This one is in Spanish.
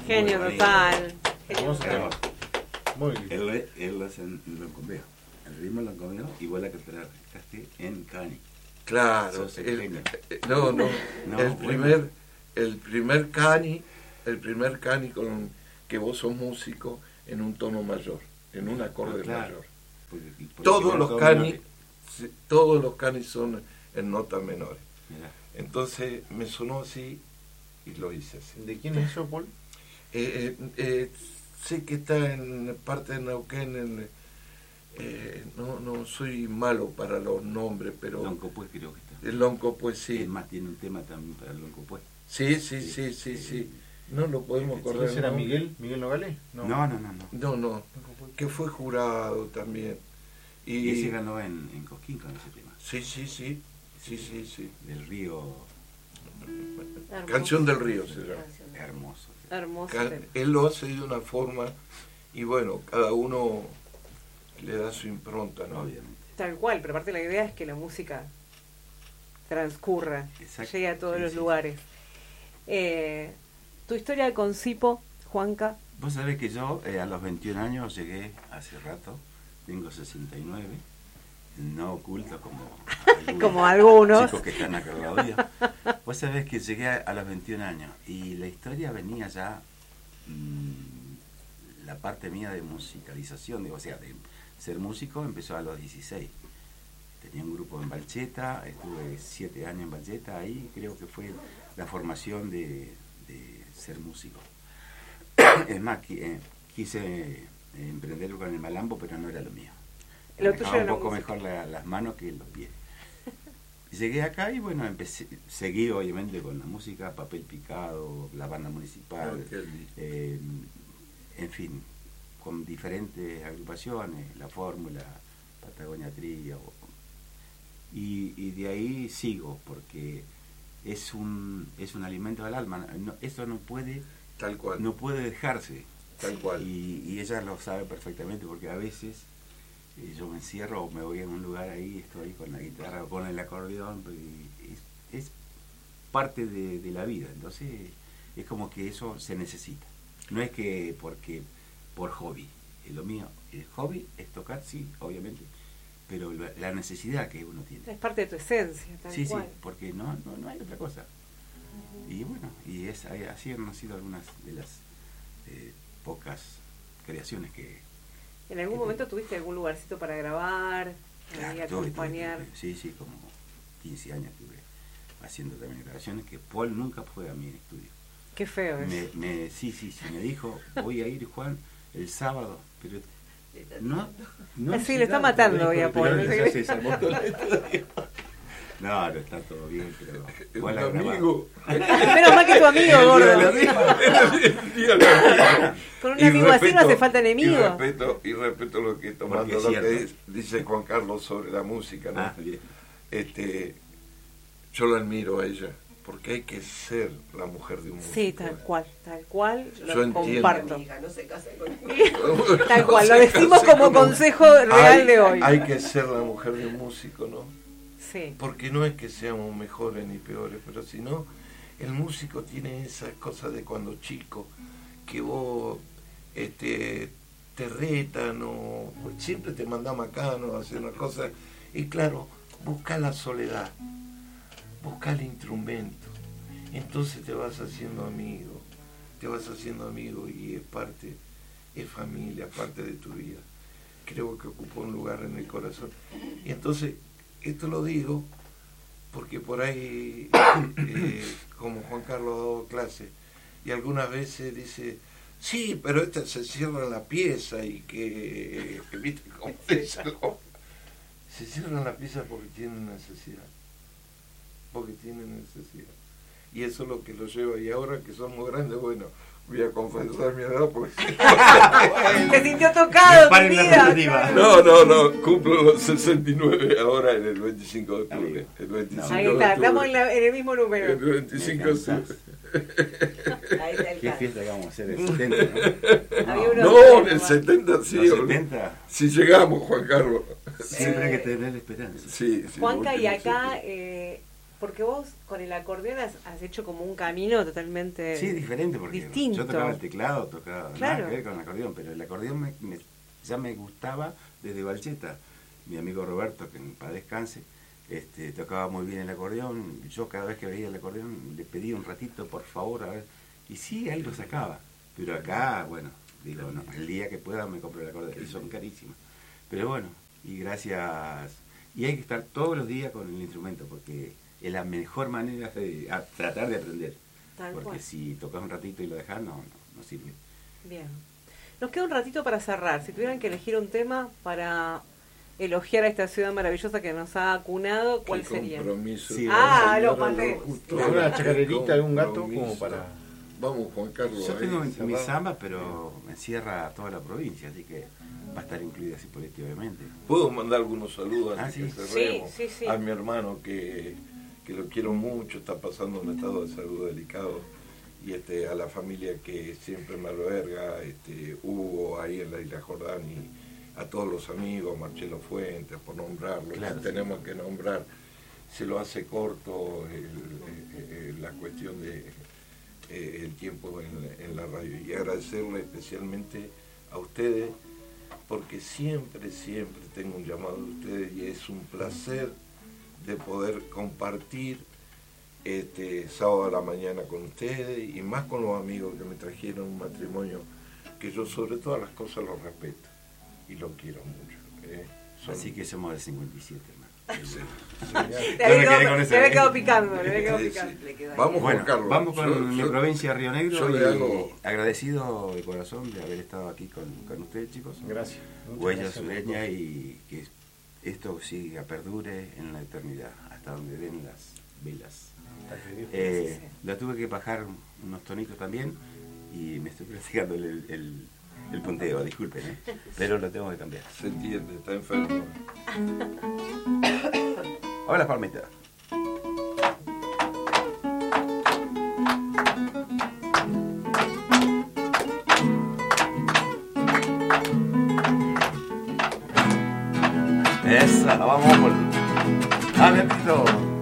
Genio total. Hermoso tema. Muy bien. Él lo hace en Loncomeo. El ritmo en Loncomeo y vos la cantaste en Cani. Claro, Sos el genio. no, No, el primer cani con que vos sos músico en un tono mayor, en un acorde Claro. mayor. Porque Todos los canis, menores. todos los canis son en notas menores. Mirá. Entonces me sonó así y lo hice así. ¿De quién es eso, Paul? Sé que está en parte de Neuquén, no soy malo para los nombres, pero Loncopué creo que está. el Loncopué sí. Es más, tiene un tema también para el Loncopué. Sí. No lo podemos acordar. ¿Quién será ¿no? Miguel Nogalé? No, que fue jurado también. Y ese ganó en Cosquín con ese tema. Sí. Del río. Hermoso. Canción del Río se llama. Hermoso. Hermoso. Él lo hace de una forma y bueno, cada uno le da su impronta, ¿no? Obviamente. Tal cual, pero aparte la idea es que la música transcurra, Exacto. llegue a todos Sí, los sí. lugares. Tu historia con Sipo, Juanca. Vos sabés que yo a los 21 años llegué hace rato, tengo 69, no oculto Como algunos. chicos que están acá al lado mío. Vos sabés que llegué a los 21 años y la historia venía ya, la parte mía de musicalización, o sea, de ser músico empezó a los 16. Tenía un grupo en Balcheta, estuve 7 años en Balcheta, ahí creo que fue la formación de ser músico. Es más, quise emprender con el malambo, pero no era lo mío. Lo Me tuyo dejaba era un poco música. mejor las manos que los pies. Llegué acá y bueno, seguí obviamente con la música, Papel Picado, la banda municipal, Oh, qué lindo. en fin, con diferentes agrupaciones, La Fórmula, Patagonia Trío, y de ahí sigo, porque es un alimento del alma, esto no puede Tal cual, dejarse, tal cual. y ella lo sabe perfectamente, porque a veces yo me encierro o me voy a un lugar ahí, estoy con la guitarra o con el acordeón, y es parte de la vida, entonces es como que eso se necesita, no es que porque por hobby, lo mío, el hobby es tocar, sí, obviamente, pero la necesidad que uno tiene. Es parte de tu esencia, tal Sí, cual. porque no hay otra cosa. Y bueno, así han nacido algunas de las pocas creaciones que... ¿En algún momento tuviste algún lugarcito para grabar, ahí Claro, acompañar? Sí, como 15 años estuve haciendo también grabaciones, que Paul nunca fue a mi estudio. Qué feo es. Sí, me dijo, voy a ir, Juan, el sábado, pero no Sí, lo está matando hoy a Paul. No, está todo bien, pero Es Juan un la grababa. amigo. Menos mal que tu amigo, gordo. Con un Y amigo así no respeto- hace falta enemigo. Y respeto lo que tomando Porque es lo que cierto. dice Juan Carlos sobre la música, ¿no? Ah, bien. Yo la admiro a ella, porque hay que ser la mujer de un músico. Sí, tal cual, Yo lo entiendo. comparto. Amiga, no se casen conmigo. Tal cual, lo No sé, decimos casi como consejo real de hoy. Hay que ser la mujer de un músico, ¿no? Sí, Porque no es que seamos mejores ni peores, pero si no, el músico tiene esa cosa de cuando chico, que vos te retan o siempre te mandan macano a hacer una cosa, y claro, busca la soledad, busca el instrumento, entonces te vas haciendo amigo y es familia, parte de tu vida. Creo que ocupa un lugar en el corazón. Y entonces, esto lo digo porque por ahí, como Juan Carlos ha dado clase, y algunas veces dice, sí, pero esta se cierra la pieza y que ¿viste cómo dice? Se cierran la pieza porque tienen necesidad. Y eso es lo que lo lleva. Y ahora que somos grandes, bueno, voy a confesar mi edad porque... te sintió tocado, mi Paren la vida. rotativa. No, cumplo los 69 ahora en el 25 de octubre. El 25 Ahí de está, octubre. estamos en el mismo número. El 25 de octubre. Ahí está el ¿Qué caso. fiesta que vamos a hacer? El 70, Había uno- No, en el 70 sí. Los 70, Si llegamos, Juan Carlos. siempre hay que tener esperanza. Sí, Juanca, y último, acá sí. Porque vos con el acordeón has hecho como un camino totalmente Sí, diferente, porque distinto. yo tocaba el teclado, tocaba Claro. nada que ver con el acordeón, pero el acordeón ya me gustaba desde Valcheta. Mi amigo Roberto, que en paz descanse, tocaba muy bien el acordeón. Yo cada vez que veía el acordeón le pedía un ratito, por favor, a ver. Y sí, algo sacaba. Pero acá, bueno, digo, no, el día que pueda me compro el acordeón. Y son carísimos. Pero bueno, y gracias. Y hay que estar todos los días con el instrumento, porque es la mejor manera de tratar de aprender. Tal Porque cual. si tocas un ratito y lo dejas, no sirve. Bien. Nos queda un ratito para cerrar. Si tuvieran que elegir un tema para elogiar a esta ciudad maravillosa que nos ha acunado, ¿cuál Qué sería? compromiso. Sí, lo maté. Una chacarerita de un gato Compromiso. como para... Vamos, Juan Carlos. Yo ahí, tengo mi cerrado. samba, pero me encierra toda la provincia, así que va a estar incluida así por obviamente. ¿Puedo mandar algunos saludos Ah, antes sí. que cerremos? Sí, sí, sí. A mi hermano que lo quiero mucho, está pasando un estado de salud delicado. Y a la familia que siempre me alberga, Hugo ahí en la Isla Jordán, y a todos los amigos, Marcelo Fuentes, por nombrarlos, Claro, si tenemos que nombrar. Se lo hace corto la cuestión de el tiempo en la radio. Y agradecerle especialmente a ustedes, porque siempre tengo un llamado de ustedes y es un placer de poder compartir sábado a la mañana con ustedes y más con los amigos que me trajeron un matrimonio que yo sobre todas las cosas los respeto y los quiero mucho. Así que somos del 57, hermano. Le había quedé con eso, quedado picando, le había quedado Sí, picando. sí. Le quedó ahí. Vamos, Bueno, Juan Carlos. vamos con Yo- mi yo- provincia Río Negro yo le y hago- agradecido de corazón de haber estado aquí con ustedes, chicos. Gracias. Muchas Huella gracias. sureña, y que esto siga, perdure en la eternidad, hasta donde den las velas. Hasta que Dios La tuve que bajar unos tonitos también y me estoy practicando el punteo, disculpen, pero lo tengo que cambiar. Se entiende, está enfermo. Ahora palmita. Esa, vamos por. ¡Dale, Pito!